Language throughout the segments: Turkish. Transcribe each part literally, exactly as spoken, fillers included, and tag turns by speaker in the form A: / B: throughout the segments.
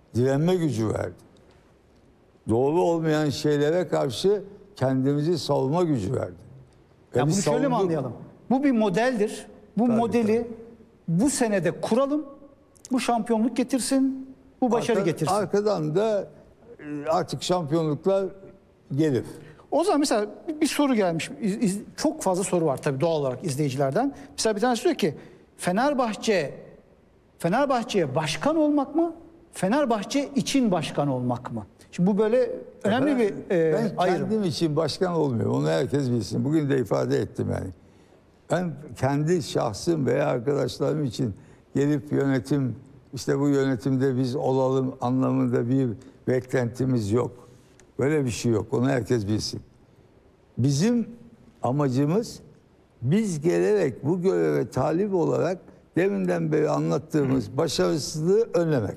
A: direnme gücü verdi. Doğru olmayan şeylere karşı kendimizi savunma gücü verdi. Ve
B: Ya bunu
A: biz
B: şöyle mi
A: savunduk.
B: anlayalım? Bu bir modeldir. Bu
A: Tabii,
B: modeli
A: tabii.
B: bu senede kuralım. Bu şampiyonluk getirsin. Bu başarı
A: Arka-
B: getirsin.
A: Arkadan da e, artık şampiyonluklar gelir.
B: O zaman mesela bir, bir soru gelmiş. İz- iz- çok fazla soru var tabii doğal olarak izleyicilerden. Mesela bir tanesi diyor ki Fenerbahçe Fenerbahçe'ye başkan olmak mı? Fenerbahçe için başkan olmak mı? Şimdi bu böyle önemli
A: ben,
B: bir e,
A: ben
B: ayrım.
A: kendim için başkan olmuyorum. Onu herkes bilsin. Bugün de ifade ettim yani. Ben kendi şahsım veya arkadaşlarım için gelip yönetim, işte bu yönetimde biz olalım anlamında bir beklentimiz yok. Böyle bir şey yok. Onu herkes bilsin. Bizim amacımız biz gelerek bu göreve talip olarak deminden beri anlattığımız başarısızlığı önlemek.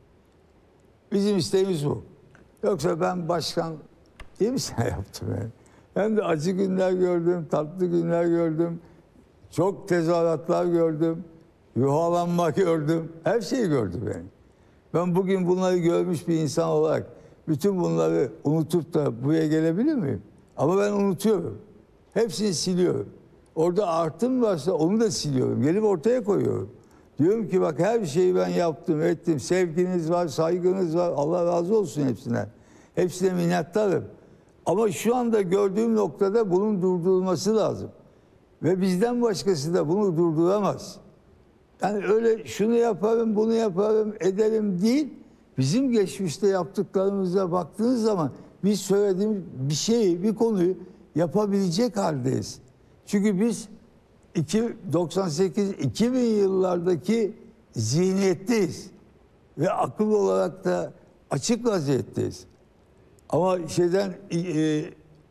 A: Bizim isteğimiz bu. Yoksa ben başkan iyi mi sen yaptım yani? Hem de acı günler gördüm, tatlı günler gördüm. Çok tezahüratlar gördüm. Yuhalanma gördüm. Her şeyi gördüm yani. Ben bugün bunları görmüş bir insan olarak bütün bunları unutup da buraya gelebilir miyim? Ama ben unutuyorum. Hepsini siliyorum. Orada artım varsa onu da siliyorum. Gelip ortaya koyuyorum. Diyorum ki bak her şeyi ben yaptım, ettim. Sevginiz var, saygınız var. Allah razı olsun hepsine. Hepsine minnettarım. Ama şu anda gördüğüm noktada bunun durdurulması lazım. Ve bizden başkası da bunu durduramaz. Yani öyle şunu yaparım, bunu yaparım, ederim değil. Bizim geçmişte yaptıklarımıza baktığınız zaman biz söylediğimiz bir şeyi, bir konuyu yapabilecek haldeyiz. Çünkü biz doksan sekiz iki bin yıllardaki zihniyetteyiz. Ve akıl olarak da açık vaziyetteyiz. Ama şeyden e,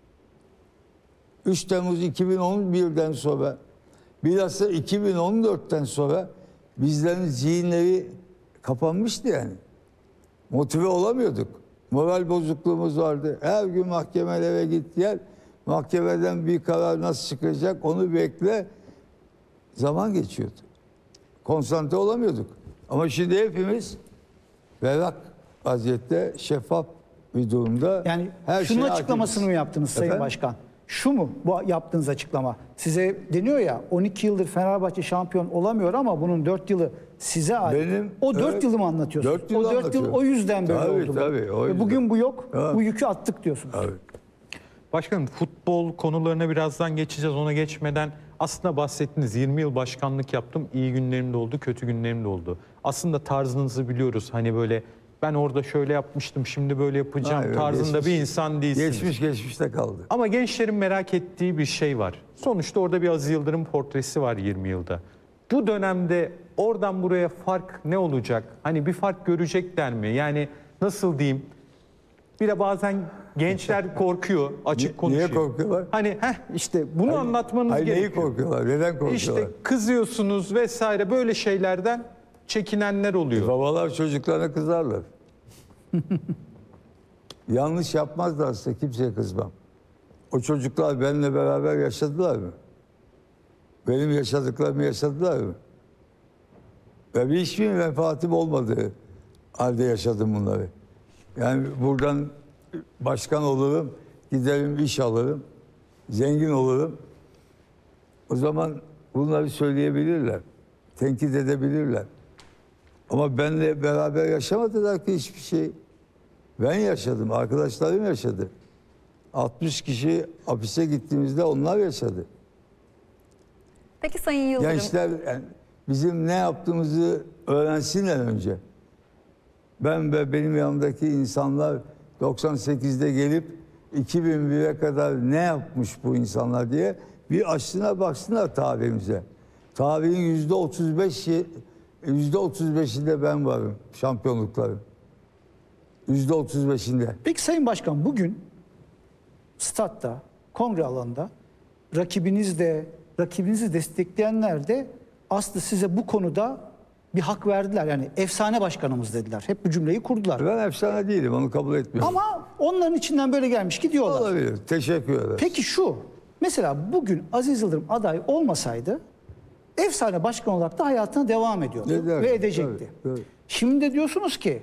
A: üç Temmuz iki bin on birden sonra bilhassa iki bin on dörtten sonra bizlerin zihinleri kapanmıştı yani. Motive olamıyorduk. Moral bozukluğumuz vardı. Her gün mahkemelere git gel. Mahkemeden bir karar nasıl çıkacak onu bekle. Zaman geçiyordu. Konsantre olamıyorduk. Ama şimdi hepimiz berrak vaziyette, şeffaf bir durumda.
B: Yani
A: her
B: şunun
A: şeye
B: açıklamasını
A: hakimiz.
B: mı yaptınız Sayın
A: Efendim?
B: Başkan? Şu mu bu yaptığınız açıklama? Size deniyor ya on iki yıldır Fenerbahçe şampiyon olamıyor ama bunun dört yılı size ait.
A: Benim,
B: o dört
A: evet,
B: yılı mı anlatıyorsunuz?
A: dört yıl
B: o dört yıl
A: anlatıyorum.
B: o yüzden böyle
A: Tabii,
B: oldu. bu.
A: tabii, o
B: Ve
A: yüzden.
B: bugün bu yok.
A: Evet.
B: Bu yükü attık diyorsunuz.
A: Abi.
C: Başkanım futbol konularına birazdan geçeceğiz. Ona geçmeden aslında bahsettiniz yirmi yıl başkanlık yaptım. İyi günlerim de oldu, kötü günlerim de oldu. Aslında tarzınızı biliyoruz. Hani böyle ben orada şöyle yapmıştım, şimdi böyle yapacağım
A: Hayır,
C: tarzında
A: geçmiş-
C: bir insan değilsiniz.
A: Geçmiş geçmişte kaldı.
C: Ama gençlerin merak ettiği bir şey var. Sonuçta orada bir Aziz Yıldırım portresi var yirmi yılda. Bu dönemde oradan buraya fark ne olacak? Hani bir fark görecekler mi? Yani nasıl diyeyim? Bir de bazen gençler korkuyor, açık
A: Ni-
C: konuşuyor.
A: niye korkuyorlar?
C: Hani heh, işte bunu anlatmanız
A: Hayır, neyi
C: gerekiyor.
A: korkuyorlar? Neden korkuyorlar?
C: İşte kızıyorsunuz vesaire böyle şeylerden çekinenler oluyor.
A: Babalar çocuklarına kızarlar. Yanlış yapmazlarsa kimseye kızmam. O çocuklar benimle beraber yaşadılar mı? Benim yaşadıklarımı yaşadılar mı? Ve bir hiçbir menfaatim olmadığı halde yaşadım bunları. Yani buradan başkan olurum, giderim iş alırım, zengin olurum. O zaman bunları söyleyebilirler, tenkit edebilirler. Ama benle beraber yaşamadılar ki hiçbir şey. Ben yaşadım, arkadaşlarım yaşadı. altmış kişi hapise gittiğimizde onlar yaşadı.
D: Peki Sayın Yıldırım,
A: Gençler yani bizim ne yaptığımızı öğrensinler önce. Ben ve benim yanımdaki insanlar doksan sekizde gelip iki bin bire kadar ne yapmış bu insanlar diye bir açsına baksınlar tarihimize. Tarihin yüzde otuz beş yüzde otuz beşinde ben varım şampiyonlukların. Yüzde otuz beşinde.
B: Peki Sayın Başkan bugün statta, kongre alanında rakibiniz de, rakibinizi destekleyenler de aslında size bu konuda bir hak verdiler. Yani efsane başkanımız dediler. Hep bu cümleyi kurdular.
A: Ben efsane değilim, onu kabul etmiyorum.
B: Ama onların içinden böyle gelmiş gidiyorlar.
A: Olabilir, teşekkür ederim.
B: Peki şu, mesela bugün Aziz Yıldırım aday olmasaydı efsane başkan olarak da hayatına devam ediyordu
A: Ederdi,
B: ve edecekti.
A: tabii, tabii.
B: Şimdi de diyorsunuz ki